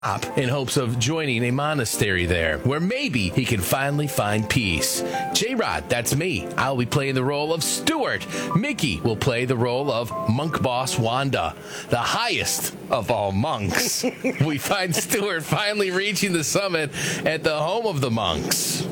in hopes of joining a monastery there, where maybe he can finally find peace. J-Rod, that's me. I'll be playing the role of Stuart. Mickey will play the role of Monk Boss Wanda, the highest of all monks. We find Stuart finally reaching the summit at the home of the monks.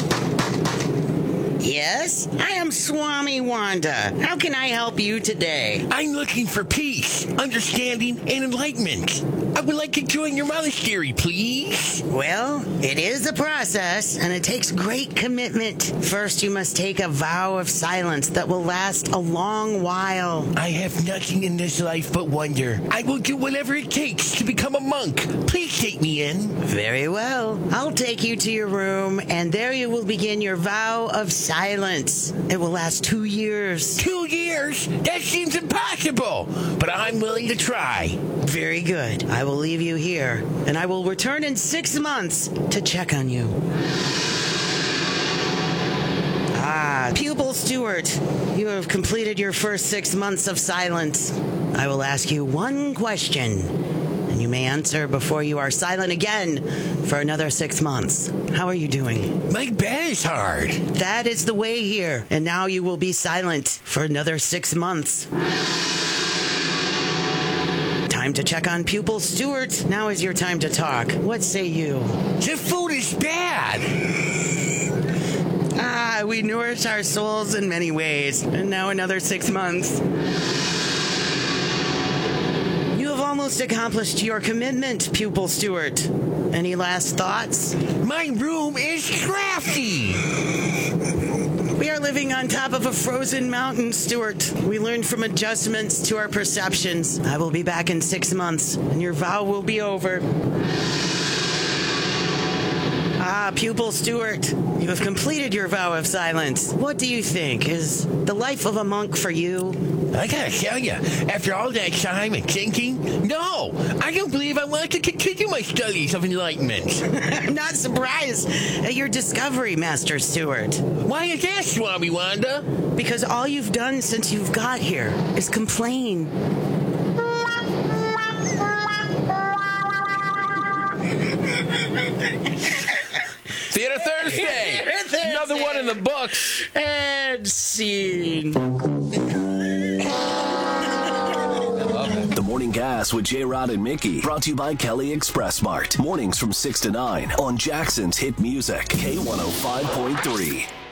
Yes, I am Swami Wanda. How can I help you today? I'm looking for peace, understanding, and enlightenment. I would like to join your monastery, please. Well, it is a process, and it takes great commitment. First, you must take a vow of silence that will last a long while. I have nothing in this life but wonder. I will do whatever it takes to become a monk. Please take me in. Very well. I'll take you to your room, and there you will begin your vow of silence. It will last 2 years. 2 years? That seems impossible, but I'm willing to try. Very good. I will leave you here, and I will return in 6 months to check on you. Pupil Stuart, you have completed your first 6 months of silence. I will ask you one question, and you may answer before you are silent again for another 6 months. How are you doing? My bed is hard. That is the way here, and now you will be silent for another 6 months. Time to check on Pupil Stuart. Now is your time to talk. What say you? The food is bad. We nourish our souls in many ways. And now another 6 months. You have almost accomplished your commitment, Pupil Stuart. Any last thoughts? My room is drafty. We are living on top of a frozen mountain, Stuart. We learned from adjustments to our perceptions. I will be back in 6 months, and your vow will be over. Pupil Stuart, you have completed your vow of silence. What do you think? Is the life of a monk for you? I gotta tell you, after all that time and thinking, no, I don't believe I want to continue my studies of enlightenment. I'm not surprised at your discovery, Master Stuart. Why is that, Swami Wanda? Because all you've done since you've got here is complain. Theater Thursday. Another one in the books. And scene. The Morning Gas with J-Rod and Mickey. Brought to you by Kelly Express Mart. Mornings from 6 to 9 on Jackson's Hit Music. K105.3.